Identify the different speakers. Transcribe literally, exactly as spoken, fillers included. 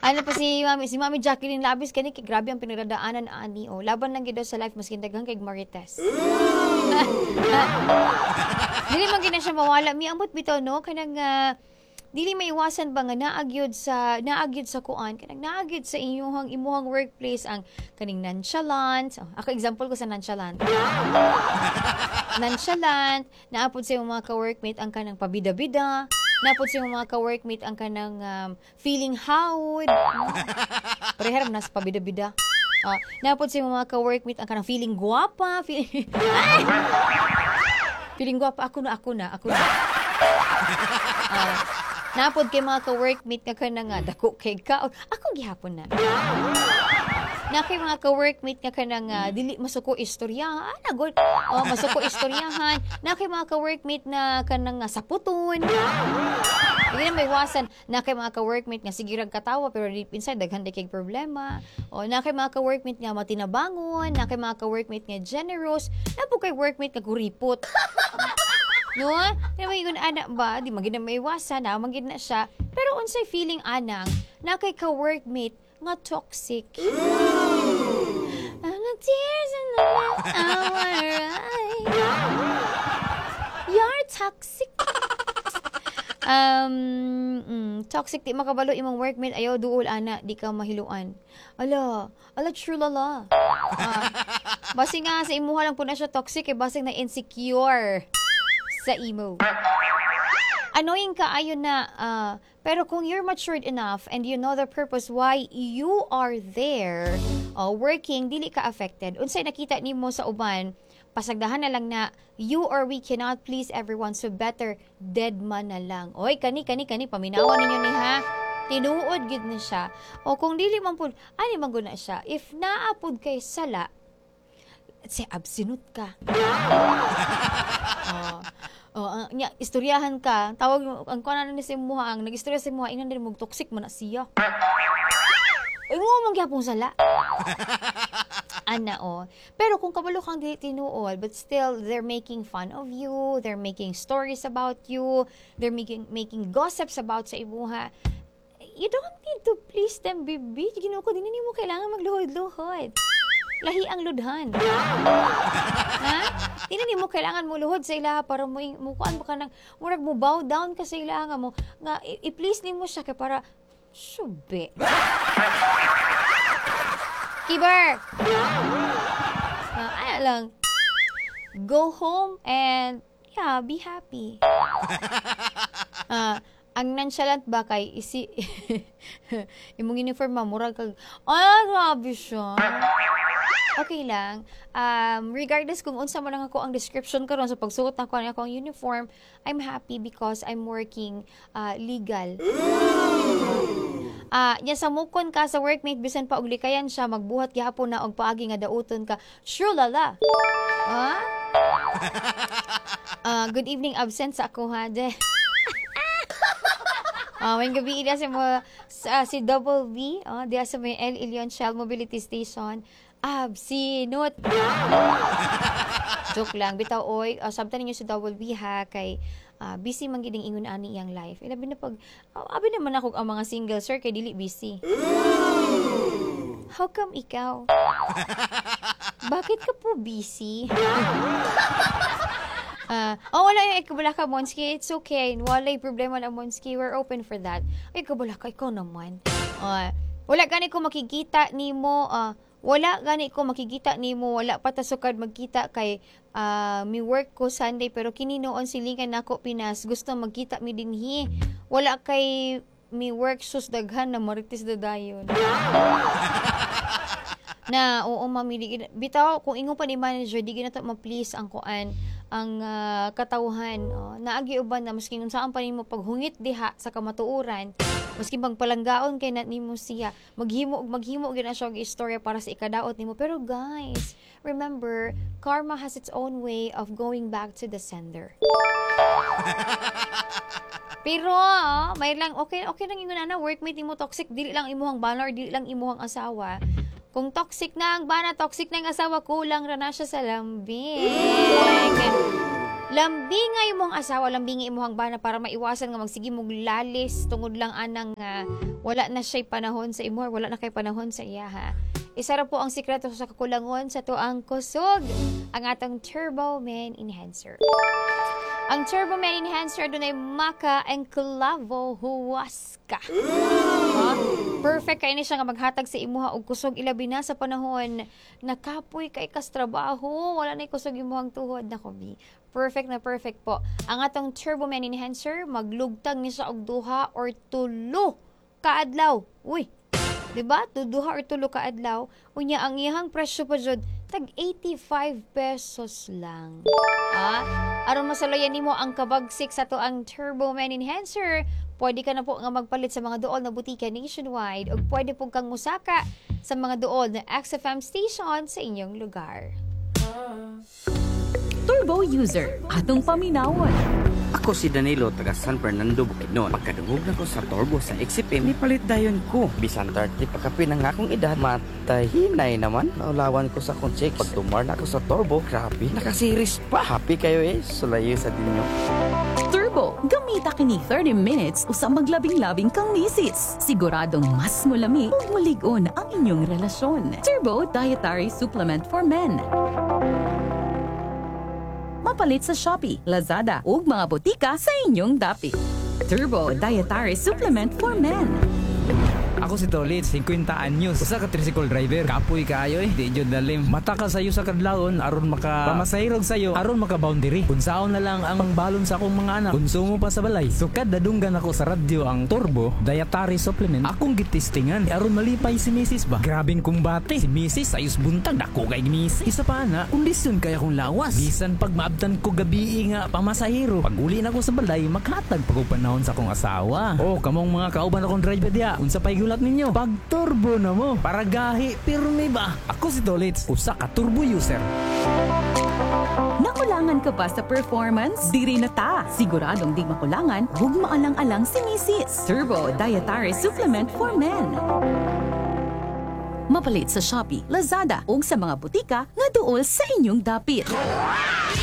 Speaker 1: Ano pa si Mami, si Mami Jacqueline Labis kani kay grabe ang pinagdadaanan ani oh. Laban lang gid daw sa life maski daghang kay Marites. Dili man gid na siya mawala mi ambot bitaw no kanang uh, dili maiwasan ba nga naagyod sa naagyod sa kuan kanang naagyod sa inyong imuhang workplace ang kaning nonchalant. Oh, ako example ko sa nonchalant. Nonchalant, naapod sa imong mga ka-workmate ang kanang pabida-bida. Napod sa mga ka-workmate ang kanang um, feeling hawd. Pareharam na sa pabida-bida. Uh, napod sa mga ka-workmate ang kanang feeling guwapa. Feeling, feeling guwapa. Ako na, ako na, ako na. Uh, napod kay mga ka-workmate nga kanang uh, dako kay ka. Ako gihapon na. Na kay mga ka-workmate nga kanang uh, dili masuko istoryahan. Ah, nagod. Oh, masuko istoryahan. Na kay mga ka-workmate na kanang uh, saputon. Hindi na may iwasan. Na kay mga ka-workmate nga sige rag katawa pero deep inside daghan day kay problema. O na kay mga ka-workmate nga matinabangon, na kay mga ka-workmate nga generous, na po kay workmate nga kuripot. No? Na may yun anak ba? Di magina may iwasan na magid na siya. Pero unsay feeling anang na kay ka-workmate nga toxic. And the tears in the our eyes. You're toxic. Um, mm, toxic di makabalo imong workmate ayaw duol ana di ka mahiluan. Ala, ala true lala. Uh, basi nga sa imuha lang po na siya toxic eh basi na insecure sa imo. Annoying ka ayon na uh, pero kung you're matured enough and you know the purpose why you are there uh, working dili ka affected. Unsay nakita nimo sa uban pasagdahan na lang na you or we cannot please everyone so better dead man na lang. Oy kani kani kani paminawan ninyo ni ha. Tinuod gid na siya. O kung dili man pud ani man guna siya if naapod kay sala say absinut ka. Oh. Oh, uh, nya istoryahan ka. Tawag ang kuan ni si muha ang nagistorya si muha inan din mo toxic man na siya. Ay mo man gyapon sala. Ana oh. Pero kung kabalo kang dili tinuod but still they're making fun of you, they're making stories about you, they're making making gossips about sa imuha. You don't need to please them, baby. Ginoo ko dinhi mo kailangan magluhod-luhod. Lahi ang ludhan. Ha? Hindi mo kailangan mo luhod sa ila para mo mukuan mo ka nang murag mo bow down ka sa ila nga mo nga i-please nimo siya kay para sube. Kiber. Uh, ay lang. Go home and yeah, be happy. Ah, uh, ang nonchalant ba kay isi imong uniform murag kag ay grabe siya. Okay lang. Um, regardless kung unsa man lang ako ang description karon sa pagsuot nako ang akong uniform, I'm happy because I'm working uh, legal. Ah, uh, nya sa mukon ka sa workmate bisan pa og likayan siya magbuhat gihapon na og paagi nga dauton ka. Sure lala. Ha? Uh, good evening absent sa ako ha. De. Ah, uh, may gabi ida sa mo uh, si Double B, oh, diya sa may El Ilion Shell Mobility Station. Absinut. Joke lang. Bitaw, oy. Uh, sabta ninyo si Double B, ha, kay uh, busy man giding ingon ani iyang life. Ilabi na pag, uh, abi naman ako ang mga single, sir, kay dili busy. How come ikaw? Bakit ka po busy? Uh, oh, wala yung ikabala ka, Monski. It's okay. Wala yung problema na, Monski. We're open for that. Ay, ikabala ka, ikaw naman. Uh, wala gani ko makikita ni mo, uh, wala gani ko makikita nimo wala pa ta sukad magkita kay uh, mi work ko Sunday pero kini noon silingan nako Pinas gusto magkita mi dinhi wala kay mi work sus daghan na marites dadayon na oo mami bitaw kung ingon pa ni manager di gina ta ma-please ang kuan ang uh, katawhan oh, naagi uban na maski unsaan pa nimo paghungit diha sa kamatuoran maski pagpalanggaon kay na nimo siya maghimo ug maghimo gyud na siya og istorya para sa ikadaot nimo pero guys remember karma has its own way of going back to the sender. Pero oh, may lang okay okay lang ingon na workmate nimo toxic dili lang imuhang bana or dili lang imuhang asawa. Kung toxic na ang bana, toxic na ang asawa, kulang ra na siya sa lambing. Lambingay imong asawa, lambingay imong bana para maiwasan nga magsige mong lalis tungod lang anang uh, wala na siya'y panahon sa imo, wala na kay panahon sa iya ha. Isa ra po ang sikreto sa kakulangon sa tuang kusog, ang atong Turbo Men Enhancer. Ang Turbo Men Enhancer dunay maca and clavo huasca. Ha? Perfect kay ni siya nga maghatag sa imuha og kusog ilabi na sa panahon nakapoy kay kas trabaho, wala na kusog imuhang tuhod na kubi. Perfect na perfect po. Ang atong Turbo Men Enhancer maglugtang ni siya og duha or tulo ka adlaw. Uy, diba? Duduha or tulo ka adlaw. Unya ang iyang presyo pa jud tag eighty-five pesos lang. Ah, aron masaloyan nimo ang kabagsik sa to ang Turbo Men Enhancer, pwede ka na po nga magpalit sa mga duol na butika nationwide o pwede po kang musaka sa mga duol na X F M station sa inyong lugar.
Speaker 2: Turbo user, atong paminawon.
Speaker 3: Ako si Danilo, taga San Fernando, Bukidnon. Pagkadungog na ko sa Turbo sa X F M, nipalit dayon ko. Bisan thirty pagkapi ng akong edad, matahinay naman. Naulawan ko sa akong check. Pag tumar na ako sa Turbo, grabe, nakasiris pa. Happy kayo eh, sulayo sa dinyo.
Speaker 2: Turbo, gamita kini thirty minutes usa maglabing-labing kang misis. Siguradong mas mulami ug mulig-on ang inyong relasyon. Turbo Dietary Supplement for Men. Mapalit sa Shopee, Lazada ug mga botika sa inyong dapit. Turbo Dietary Supplement for Men.
Speaker 4: Ako si Tolit, fifty anyos. Usa ka tricycle driver. Kapoy kaayo eh, di jud dalim. Mata ka sayo sa kadlawon aron maka pamasahirog sayo, aron maka boundary. Kunsaon na lang ang balon sa akong mga anak. Konsumo pa sa balay. So kada dunggan ako sa radyo ang Turbo Dietary Supplement. Akong gitistingan aron malipay si Missus ba. Grabing kumbate. Si Missus ayos buntag dako kay Missus. Isa pa na, kondisyon kaya kong lawas. Bisan pag maabtan ko gabi nga pamasahiro. Pag uli na ko sa balay, maghatag pag panahon sa akong asawa. Oh, kamong mga kauban akong driver dia. Unsa pay gulat ninyo? Pag turbo na mo, para gahi, pirmi ba? Ako si Dolitz, usa ka turbo user.
Speaker 2: Nakulangan ka ba sa performance? Diri na ta. Siguradong di makulangan, huwag maalang-alang si Missus Turbo Dietary Supplement for Men. Mapalit sa Shopee, Lazada ug sa mga butika nga duol sa inyong dapit.